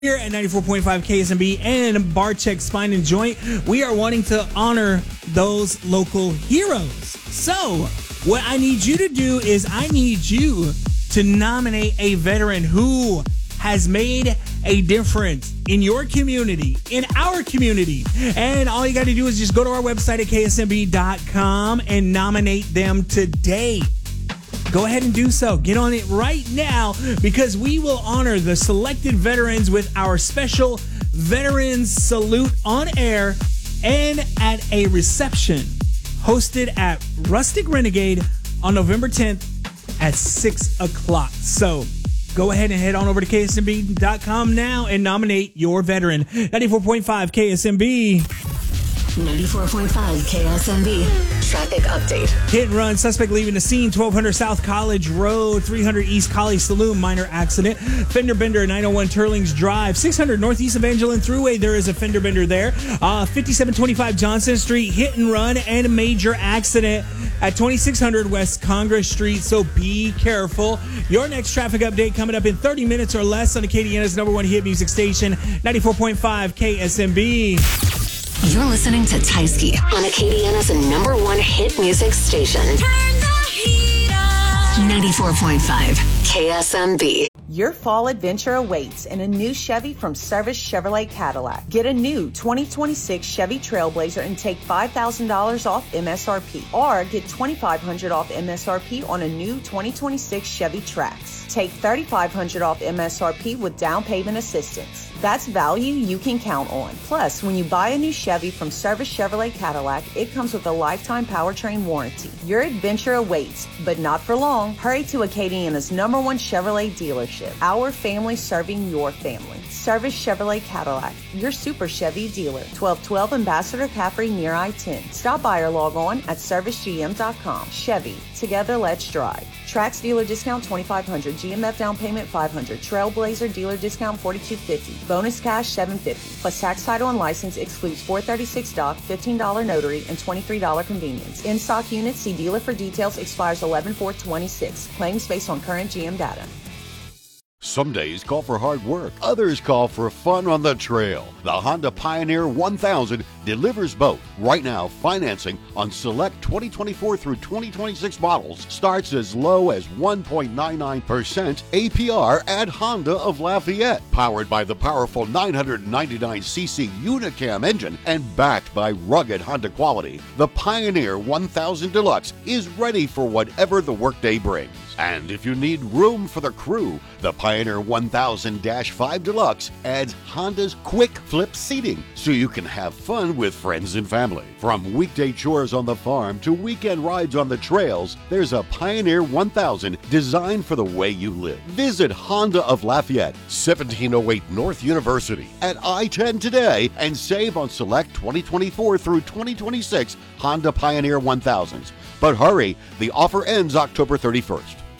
Here at 94.5 KSMB and Barcheck Spine and Joint, we are wanting to honor those local heroes. So, what I need you to do is I need you to nominate a veteran who has made a difference in your community, in our community. And all you got to do is just go to our website at ksmb.com and nominate them today. Go ahead and do so. Get on it right now because we will honor the selected veterans with our special Veterans Salute on air and at a reception hosted at Rustic Renegade on November 10th at 6 o'clock. So go ahead and head on over to ksmb.com now and nominate your veteran. 94.5 KSMB. 94.5 KSMB. Traffic update. Hit and run. Suspect leaving the scene. 1200 South College Road. 300 East College Saloon. Minor accident. Fender bender. 901 Turlings Drive. 600 Northeast Evangeline Thruway. There is a fender bender there. 5725 Johnson Street. Hit and run and a major accident at 2600 West Congress Street. So be careful. Your next traffic update coming up in 30 minutes or less on Acadiana's #1 hit music station. 94.5 KSMB. You're listening to Tysky on Acadiana's #1 hit music station. Turn the heat up. 94.5 KSMB. Your fall adventure awaits in a new Chevy from Service Chevrolet Cadillac. Get a new 2026 Chevy Trailblazer and take $5,000 off MSRP. Or get $2,500 off MSRP on a new 2026 Chevy Trax. Take $3,500 off MSRP with down payment assistance. That's value you can count on. Plus, when you buy a new Chevy from Service Chevrolet Cadillac, it comes with a lifetime powertrain warranty. Your adventure awaits, but not for long. Hurry to Acadiana's #1 Chevrolet dealership. Our family serving your family. Service Chevrolet Cadillac, your super Chevy dealer. 1212 Ambassador Caffrey near I-10. Stop by or log on at servicegm.com. Chevy, together let's drive. Trax dealer discount $2,500. GMF down payment $500. Trailblazer dealer discount $4,250. Bonus cash $750. Plus tax, title, and license excludes $436 doc, $15 notary, and $23 convenience. In stock units, see dealer for details. Expires 11/4/26. Claims based on current GM data. Some days call for hard work, others call for fun on the trail. The Honda Pioneer 1000 delivers both. Right now, financing on select 2024 through 2026 models starts as low as 1.99% APR at Honda of Lafayette. Powered by the powerful 999cc Unicam engine and backed by rugged Honda quality, the Pioneer 1000 Deluxe is ready for whatever the workday brings. And if you need room for the crew, the Pioneer 1000-5 Deluxe adds Honda's quick flip seating so you can have fun with friends and family. From weekday chores on the farm to weekend rides on the trails, there's a Pioneer 1000 designed for the way you live. Visit Honda of Lafayette, 1708 North University at I-10 today and save on select 2024 through 2026 Honda Pioneer 1000s. But hurry, the offer ends October 31st.